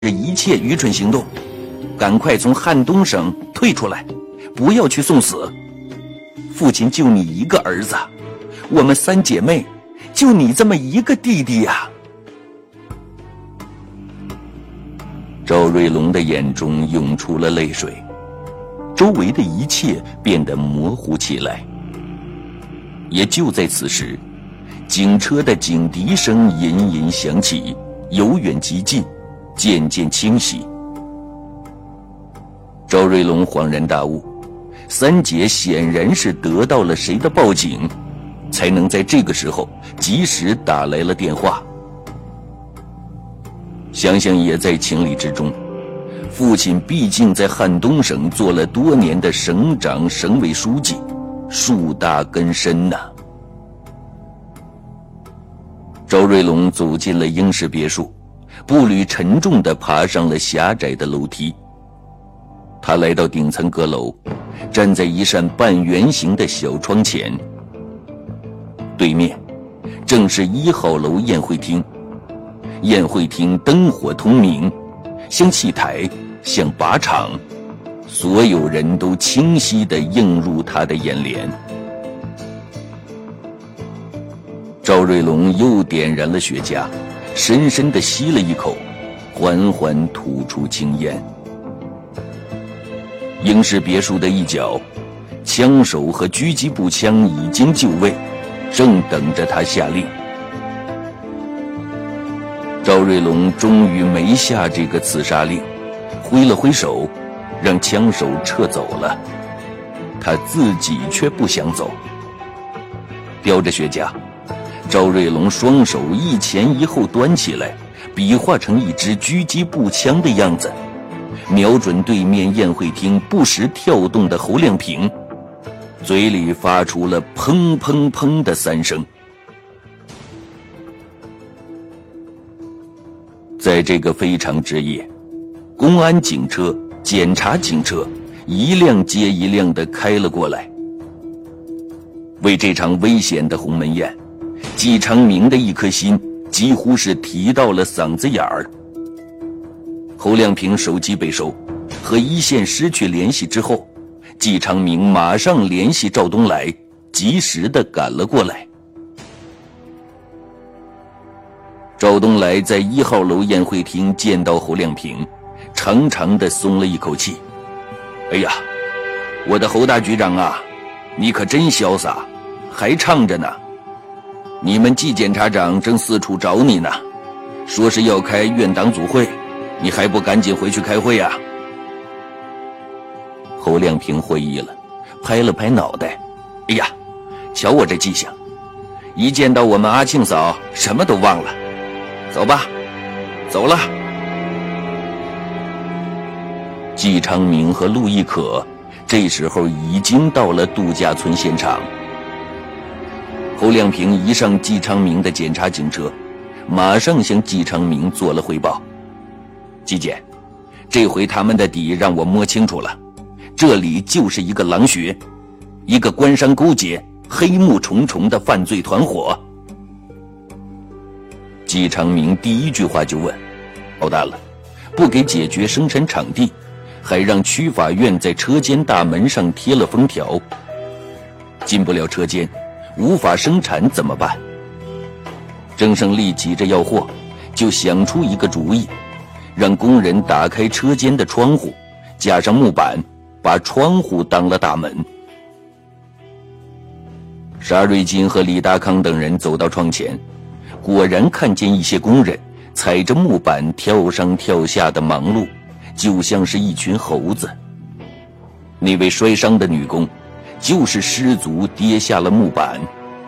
一切愚蠢行动，赶快从汉东省退出来，不要去送死。父亲就你一个儿子，我们3姐妹就你这么一个弟弟呀。赵瑞龙的眼中涌出了泪水，周围的一切变得模糊起来。也就在此时，警车的警笛声隐隐响起，由远及近，渐渐清晰。赵瑞龙恍然大悟，3姐显然是得到了谁的报警，才能在这个时候及时打来了电话。想想也在情理之中，父亲毕竟在汉东省做了多年的省长、省委书记，树大根深呐。赵瑞龙走进了英式别墅，步履沉重地爬上了狭窄的楼梯。他来到顶层阁楼，站在一扇半圆形的小窗前。对面正是1号楼宴会厅。宴会厅灯火通明，像戏台，像靶场，所有人都清晰地映入他的眼帘。赵瑞龙又点燃了雪茄，深深地吸了一口，缓缓吐出青烟。英式别墅的一角，枪手和狙击步枪已经就位，正等着他下令。赵瑞龙终于没下这个刺杀令，挥了挥手，让枪手撤走了。他自己却不想走。叼着雪茄，赵瑞龙双手一前一后端起来，比划成一支狙击步枪的样子，瞄准对面宴会厅不时跳动的侯亮平，嘴里发出了砰砰砰的3声。在这个非常之夜，公安警车、检察警车一辆接一辆地开了过来。为这场危险的鸿门宴，季昌明的一颗心几乎是提到了嗓子眼儿。侯亮平手机被收，和一线失去联系之后，季昌明马上联系赵东来，及时地赶了过来。赵东来在1号楼宴会厅见到侯亮平，长长的松了一口气。哎呀，我的侯大局长啊，你可真潇洒，还唱着呢。你们季检察长正四处找你呢，说是要开院党组会，你还不赶紧回去开会啊？侯亮平会意了，拍了拍脑袋。哎呀，瞧我这记性，一见到我们阿庆嫂什么都忘了。走吧，走了。季昌明和陆亦可这时候已经到了度假村现场。侯亮平一上季昌明的检察警车，马上向季昌明做了汇报。季检，这回他们的底让我摸清楚了，这里就是一个狼穴，一个官商勾结、黑幕重重的犯罪团伙。季昌明第一句话就问：好大了，不给解决生产场地，还让区法院在车间大门上贴了封条，进不了车间，无法生产怎么办？郑胜利急着要货，就想出一个主意，让工人打开车间的窗户，加上木板，把窗户当了大门。沙瑞金和李大康等人走到窗前，果然看见一些工人踩着木板跳上跳下的忙碌，就像是一群猴子。那位摔伤的女工就是失足跌下了木板。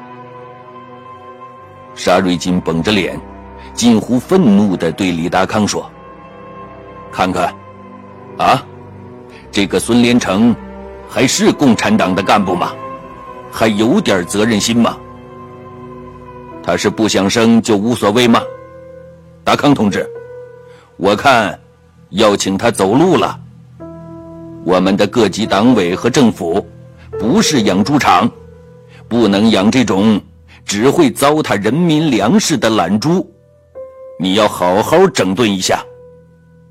沙瑞金绷着脸，近乎愤怒地对李达康说：看看啊，这个孙连成还是共产党的干部吗？还有点责任心吗？他是不想生就无所谓吗？达康同志，我看要请他走路了。我们的各级党委和政府不是养猪场，不能养这种只会糟蹋人民粮食的懒猪，你要好好整顿一下。